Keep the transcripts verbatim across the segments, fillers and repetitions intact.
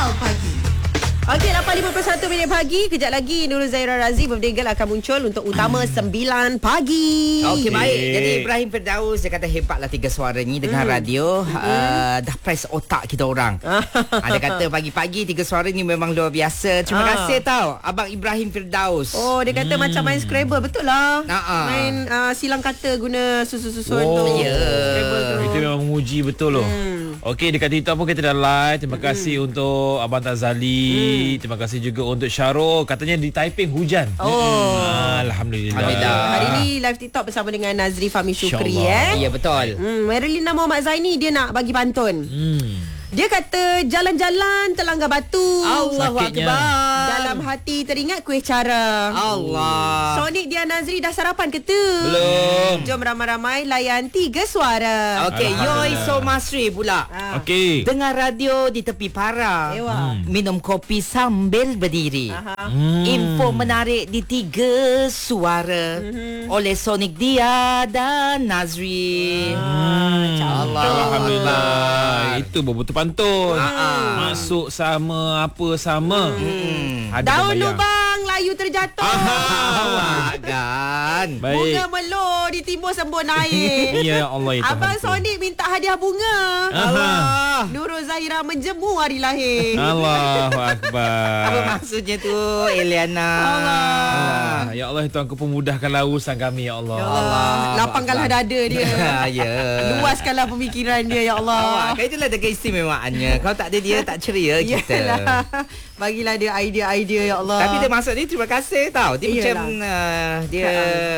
Wow Pagi. Okey, lapan lima puluh satu minit pagi. Kejap lagi Nurul Zaira Razi, birthday girl, akan muncul untuk Utama sembilan pagi. Okey, baik. Jadi Ibrahim Firdaus, dia kata hebatlah tiga suara ni dengan hmm. radio. Hmm. Uh, dah press otak kita orang. Ada kata pagi-pagi tiga suara ni memang luar biasa. Terima ah. kasih tau Abang Ibrahim Firdaus. Oh, dia kata hmm. macam main Scrabble. Betul lah. Nah, main uh, silang kata guna susun-susun oh. tu. Ya. Scrabble tu. Itu memang menguji betul loh. Hmm. Okey, dekat TikTok pun kita dah live. Terima kasih hmm. untuk Abang Tazali. Hmm. Terima kasih juga untuk Syarul. Katanya di Taiping hujan. Oh. Hmm. Alhamdulillah. Alhamdulillah. Hari ni live TikTok bersama dengan Nazri Fahmi Syukri eh. Ya, betul. Hmm, Marilina Muhammad Zaini, dia nak bagi pantun. Hmm. Dia kata jalan-jalan terlanggar batu. Allahu Akbar. Dalam hati teringat kuih cara. Allah. Sonic dia Nazri dah sarapan ke tu? Belum. Jom ramai-ramai layan tiga suara. Okey, Yoi Somasri pula. Ah. Okey. Dengar radio di tepi para. Ewa. Hmm. Minum kopi sambil berdiri. Aha. Hmm. Info menarik di tiga suara mm-hmm. oleh Sonic Dia dan Nazri. Hmm. Allah. Alhamdulillah. Itu betul pantun. Ah. Masuk sama apa sama. Hmm. Ada Daun yang bayang. lubang layu terjatuh. Awak kan. Baik. Bunga melur ditimbus embun air. Ya Allah ya Tuhan. Abang Sonic minta hadiah bunga. Allah. Nurul Zahira menjemu hari lahir. Allahu Akbar. Apa maksudnya tu, Eliana? Allah. Ya Allah, Tuhan ku pemudahkanlah urusan kami ya Allah. Ya Allah. Lapangkanlah dada dia. Ya. Luaskanlah pemikiran dia ya Allah. Awak kan itulah dengan istimewaannya. Kalau tak ada dia tak ceria kita. Yalah. Bagilah dia idea-idea ya Allah. Tapi dia masuk ni terima kasih tau. Dia Iyalah. macam uh, dia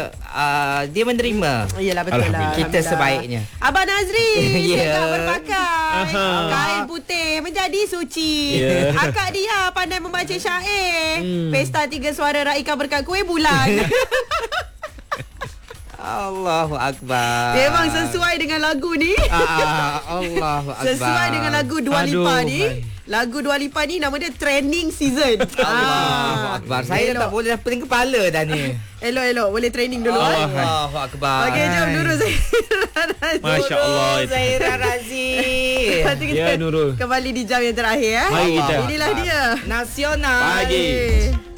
uh, dia menerima. Iyalah, betul lah. Kita sebaiknya. Abang Nazri Ya. cakap berpakai Aha. kain putih menjadi suci. Ya. Akak dia pandai membaca syair. Hmm. Pesta tiga suara raikan berkat kuih bulan. Allahu Akbar. Memang sesuai dengan lagu ni. Ah, Allahu Akbar. Sesuai dengan lagu Dua Lipa Aduh, ni. hai. Lagu Dua Lipa ni nama dia trending season. Allahu Akbar. Saya dah tak boleh dah pening kepala dah ni. Elok-elok boleh training dulu. Allah. eh. Allahu Akbar. Okey, jom Nurul Zaira. Masya Allah. Nurul Zaira Razi. Nanti kita Ya, Nurul. kembali di jam yang terakhir eh. Mari kita. Inilah dia. Nasional. Pagi. Eh.